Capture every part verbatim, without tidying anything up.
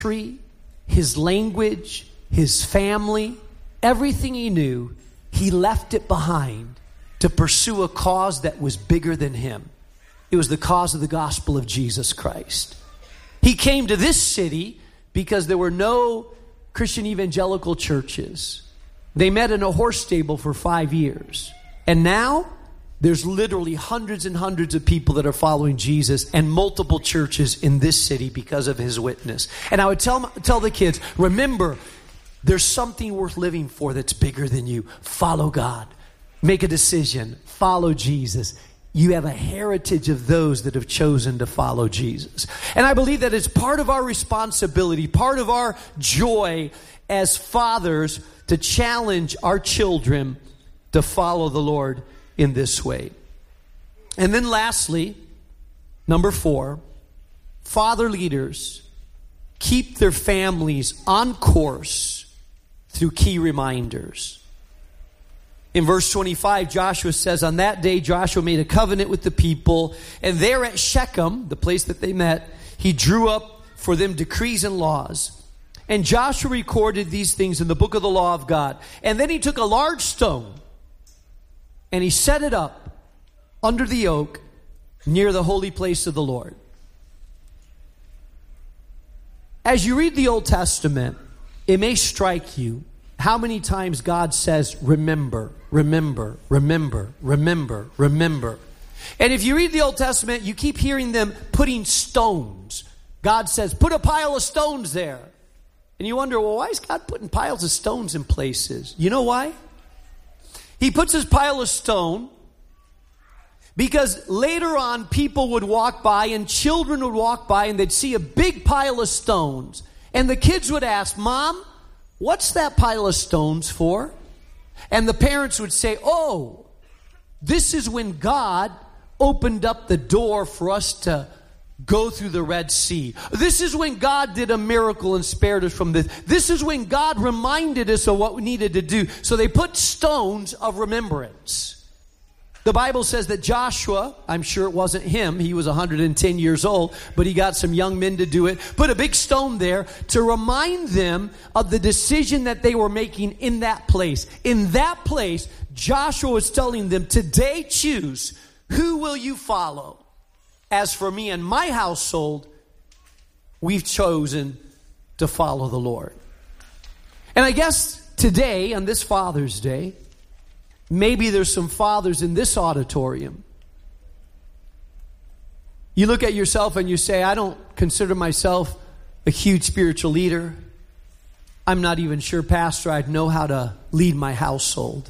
country, his language, his family, everything he knew, he left it behind to pursue a cause that was bigger than him. It was the cause of the gospel of Jesus Christ. He came to this city because there were no Christian evangelical churches. They met in a horse stable for five years. And now there's literally hundreds and hundreds of people that are following Jesus and multiple churches in this city because of his witness. And I would tell, tell the kids, remember, there's something worth living for that's bigger than you. Follow God. Make a decision. Follow Jesus. You have a heritage of those that have chosen to follow Jesus. And I believe that it's part of our responsibility, part of our joy as fathers to challenge our children to follow the Lord in this way. And then lastly, number four, father leaders keep their families on course through key reminders. In verse twenty-five, Joshua says, on that day, Joshua made a covenant with the people, and there at Shechem, the place that they met, he drew up for them decrees and laws. And Joshua recorded these things in the book of the law of God. And then he took a large stone, and he set it up under the oak near the holy place of the Lord. As you read the Old Testament, it may strike you how many times God says, remember, remember, remember, remember, remember. And if you read the Old Testament, you keep hearing them putting stones. God says, put a pile of stones there. And you wonder, well, why is God putting piles of stones in places? You know why? He puts his pile of stone because later on people would walk by and children would walk by and they'd see a big pile of stones. And the kids would ask, Mom, what's that pile of stones for? And the parents would say, oh, this is when God opened up the door for us to go through the Red Sea. This is when God did a miracle and spared us from this. This is when God reminded us of what we needed to do. So they put stones of remembrance. The Bible says that Joshua, I'm sure it wasn't him, he was one hundred ten years old, but he got some young men to do it, put a big stone there to remind them of the decision that they were making in that place. In that place, Joshua was telling them, today choose, who will you follow? As for me and my household, we've chosen to follow the Lord. And I guess today, on this Father's Day, maybe there's some fathers in this auditorium. You look at yourself and you say, I don't consider myself a huge spiritual leader. I'm not even sure, Pastor, I'd know how to lead my household.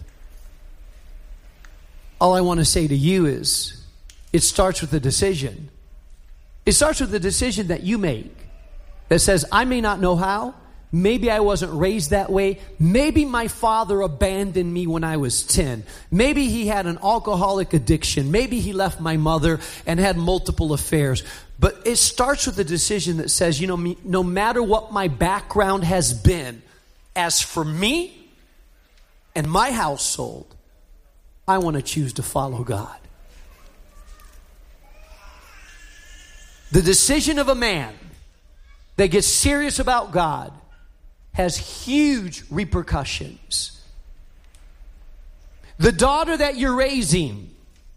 All I want to say to you is, it starts with a decision. It starts with a decision that you make that says, I may not know how. Maybe I wasn't raised that way. Maybe my father abandoned me when I was ten. Maybe he had an alcoholic addiction. Maybe he left my mother and had multiple affairs. But it starts with a decision that says, you know, no matter what my background has been, as for me and my household, I want to choose to follow God. The decision of a man that gets serious about God has huge repercussions. The daughter that you're raising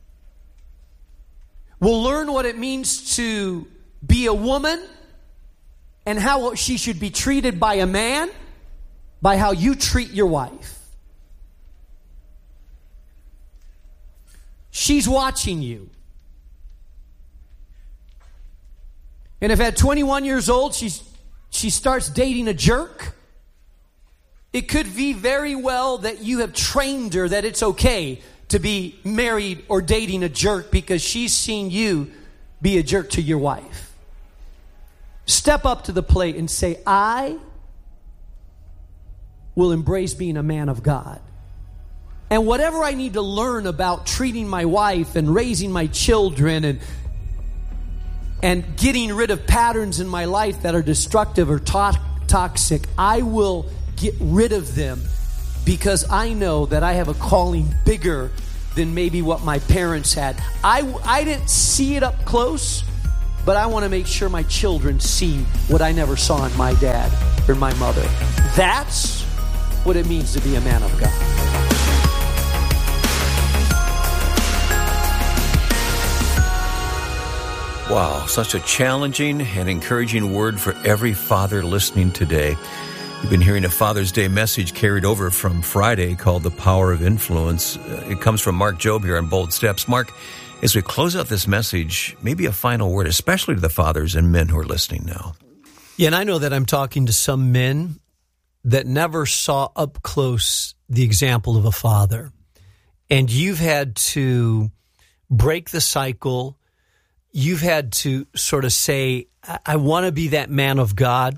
will learn what it means to be a woman and how she should be treated by a man by how you treat your wife. She's watching you. And if at twenty-one years old she's, she starts dating a jerk, it could be very well that you have trained her that it's okay to be married or dating a jerk because she's seen you be a jerk to your wife. Step up to the plate and say, I will embrace being a man of God. And whatever I need to learn about treating my wife and raising my children and and getting rid of patterns in my life that are destructive or to- toxic, I will get rid of them because I know that I have a calling bigger than maybe what my parents had. I, I didn't see it up close, but I want to make sure my children see what I never saw in my dad or my mother. That's what it means to be a man of God. Wow, such a challenging and encouraging word for every father listening today. You've been hearing a Father's Day message carried over from Friday called The Power of Influence. It comes from Mark Jobe here on Bold Steps. Mark, as we close out this message, maybe a final word, especially to the fathers and men who are listening now. Yeah, and I know that I'm talking to some men that never saw up close the example of a father. And you've had to break the cycle. You've had to sort of say, I, I want to be that man of God,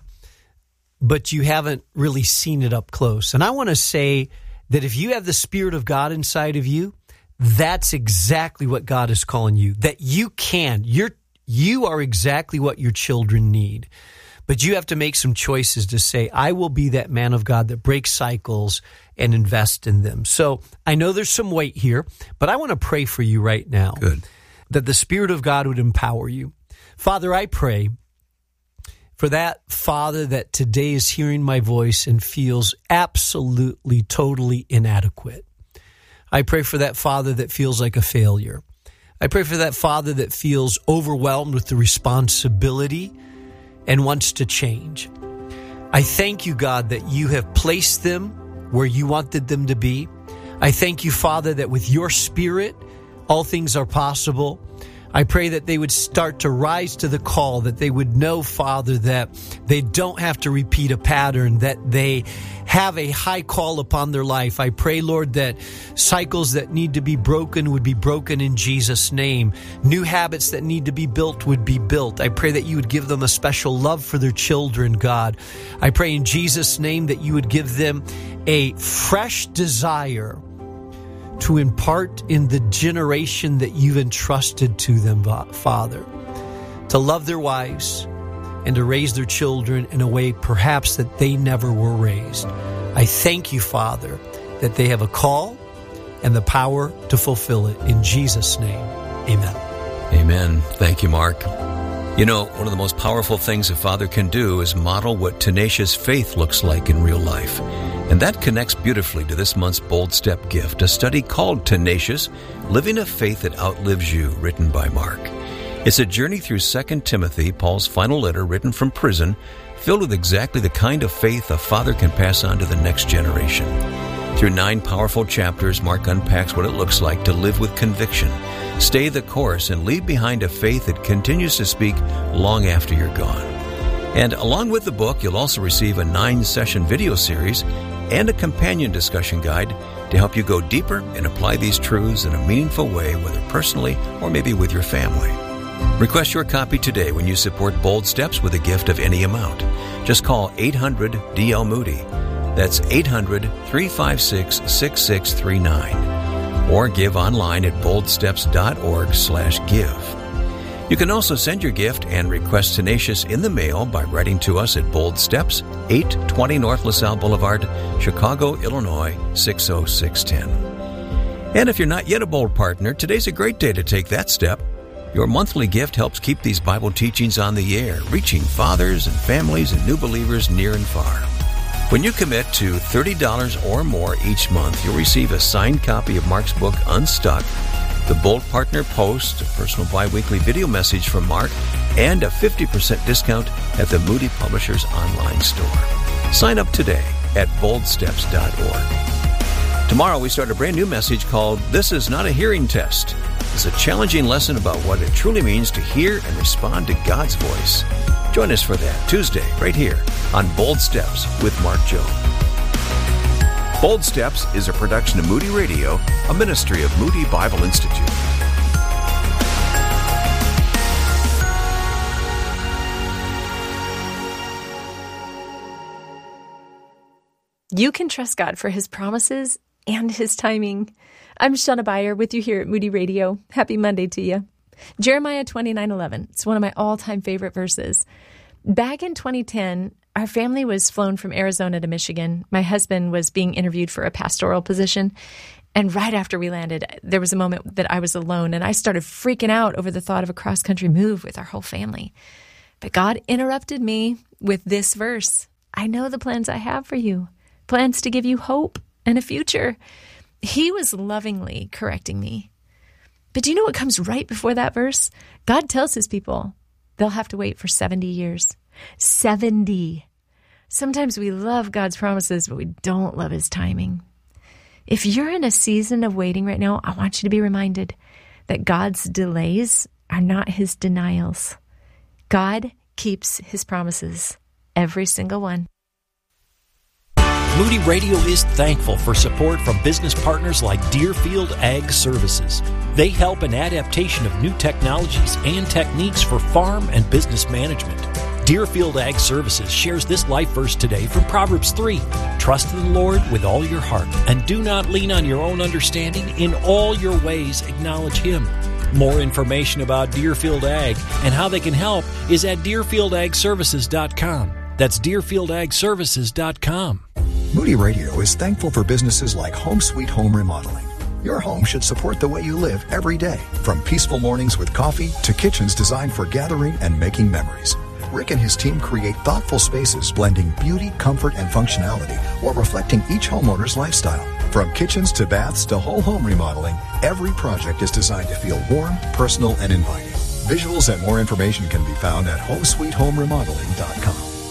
but you haven't really seen it up close. And I want to say that if you have the Spirit of God inside of you, that's exactly what God is calling you, that you can. You're, you are exactly what your children need. But you have to make some choices to say, I will be that man of God that breaks cycles and invest in them. So I know there's some weight here, but I want to pray for you right now. Good. That the Spirit of God would empower you. Father, I pray for that father that today is hearing my voice and feels absolutely, totally inadequate. I pray for that father that feels like a failure. I pray for that father that feels overwhelmed with the responsibility and wants to change. I thank you, God, that you have placed them where you wanted them to be. I thank you, Father, that with your Spirit, all things are possible. I pray that they would start to rise to the call, that they would know, Father, that they don't have to repeat a pattern, that they have a high call upon their life. I pray, Lord, that cycles that need to be broken would be broken in Jesus' name. New habits that need to be built would be built. I pray that you would give them a special love for their children, God. I pray in Jesus' name that you would give them a fresh desire to impart in the generation that you've entrusted to them, Father, to love their wives and to raise their children in a way perhaps that they never were raised. I thank you, Father, that they have a call and the power to fulfill it. In Jesus' name, amen. Amen. Thank you, Mark. You know, one of the most powerful things a father can do is model what tenacious faith looks like in real life. And that connects beautifully to this month's Bold Step gift, a study called Tenacious, Living a Faith That Outlives You, written by Mark. It's a journey through Second Timothy, Paul's final letter written from prison, filled with exactly the kind of faith a father can pass on to the next generation. Through nine powerful chapters, Mark unpacks what it looks like to live with conviction, stay the course, and leave behind a faith that continues to speak long after you're gone. And along with the book, you'll also receive a nine-session video series and a companion discussion guide to help you go deeper and apply these truths in a meaningful way, whether personally or maybe with your family. Request your copy today when you support Bold Steps with a gift of any amount. Just call eight hundred D L Moody. That's eight hundred, three five six, six six three nine. Or give online at boldsteps.org slash give. You can also send your gift and request Tenacious in the mail by writing to us at Bold Steps, eight twenty North LaSalle Boulevard, Chicago, Illinois, six oh six one oh. And if you're not yet a Bold partner, today's a great day to take that step. Your monthly gift helps keep these Bible teachings on the air, reaching fathers and families and new believers near and far. When you commit to thirty dollars or more each month, you'll receive a signed copy of Mark's book, Unstuck, the Bold Partner Post, a personal bi-weekly video message from Mark, and a fifty percent discount at the Moody Publishers online store. Sign up today at bold steps dot org. Tomorrow we start a brand new message called This Is Not a Hearing Test. It's a challenging lesson about what it truly means to hear and respond to God's voice. Join us for that Tuesday right here on Bold Steps with Mark Jobe. Bold Steps is a production of Moody Radio, a ministry of Moody Bible Institute. You can trust God for His promises and His timing. I'm Shauna Beyer with you here at Moody Radio. Happy Monday to you. Jeremiah twenty-nine eleven. It's one of my all-time favorite verses. Back in twenty ten, our family was flown from Arizona to Michigan. My husband was being interviewed for a pastoral position, And right after we landed, there was a moment that I was alone, and I started freaking out over the thought of a cross-country move with our whole family. But God interrupted me with this verse. I know the plans I have for you, plans to give you hope and a future. He was lovingly correcting me. But do you know what comes right before that verse? God tells his people they'll have to wait for seventy years. seventy. Sometimes we love God's promises, but we don't love his timing. If you're in a season of waiting right now, I want you to be reminded that God's delays are not his denials. God keeps his promises, every single one. Moody Radio is thankful for support from business partners like Deerfield Ag Services. They help in adaptation of new technologies and techniques for farm and business management. Deerfield Ag Services shares this life verse today from Proverbs three. Trust in the Lord with all your heart, and do not lean on your own understanding. In all your ways acknowledge him. More information about Deerfield Ag and how they can help is at deerfield ag services dot com. That's deerfield ag services dot com. Moody Radio is thankful for businesses like Home Sweet Home Remodeling. Your home should support the way you live every day, from peaceful mornings with coffee to kitchens designed for gathering and making memories. Rick and his team create thoughtful spaces blending beauty, comfort, and functionality while reflecting each homeowner's lifestyle. From kitchens to baths to whole home remodeling, every project is designed to feel warm, personal, and inviting. Visuals and more information can be found at home sweet home remodeling dot com.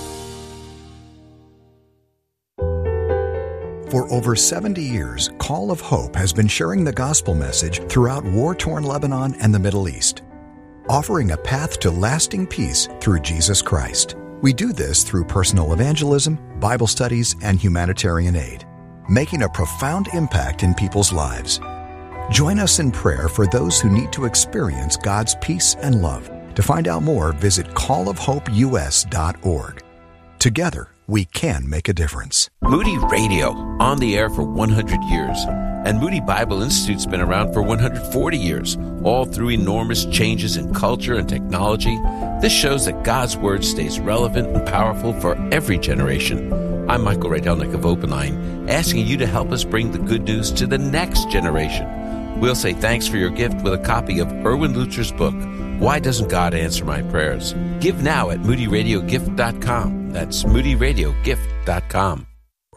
For over seventy years, Call of Hope has been sharing the gospel message throughout war-torn Lebanon and the Middle East, offering a path to lasting peace through Jesus Christ. We do this through personal evangelism, Bible studies, and humanitarian aid, making a profound impact in people's lives. Join us in prayer for those who need to experience God's peace and love. To find out more, visit call of hope u s dot org. Together, we can make a difference. Moody Radio, on the air for one hundred years. And Moody Bible Institute's been around for one hundred forty years, all through enormous changes in culture and technology. This shows that God's Word stays relevant and powerful for every generation. I'm Michael Rydelnik of Open Line, asking you to help us bring the good news to the next generation. We'll say thanks for your gift with a copy of Erwin Lutzer's book, Why Doesn't God Answer My Prayers? Give now at moody radio gift dot com. That's moody radio gift dot com.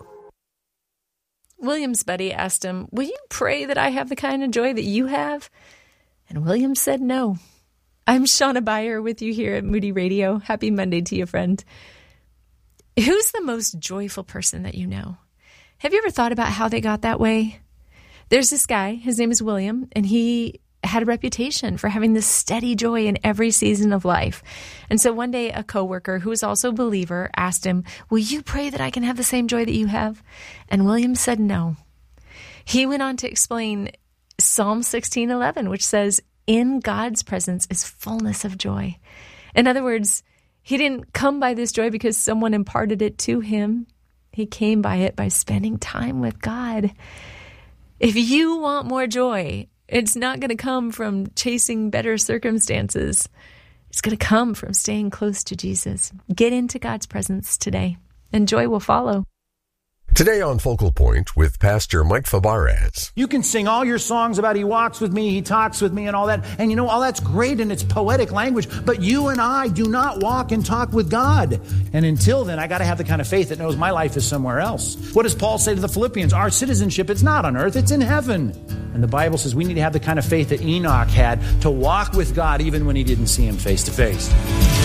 William's buddy asked him, will you pray that I have the kind of joy that you have? And William said no. I'm Shauna Beyer with you here at Moody Radio. Happy Monday to you, friend. Who's the most joyful person that you know? Have you ever thought about how they got that way? There's this guy, his name is William, and he had a reputation for having this steady joy in every season of life. And so one day a coworker who was also a believer asked him, will you pray that I can have the same joy that you have? And William said no. He went on to explain Psalm sixteen eleven, which says, in God's presence is fullness of joy. In other words, he didn't come by this joy because someone imparted it to him. He came by it by spending time with God. If you want more joy, it's not going to come from chasing better circumstances. It's going to come from staying close to Jesus. Get into God's presence today, and joy will follow. Today on Focal Point with Pastor Mike Fabarez. You can sing all your songs about he walks with me, he talks with me, and all that. And you know, all that's great and it's poetic language, but you and I do not walk and talk with God. And until then, I got to have the kind of faith that knows my life is somewhere else. What does Paul say to the Philippians? Our citizenship, it's not on earth, it's in heaven. And the Bible says we need to have the kind of faith that Enoch had to walk with God even when he didn't see him face to face.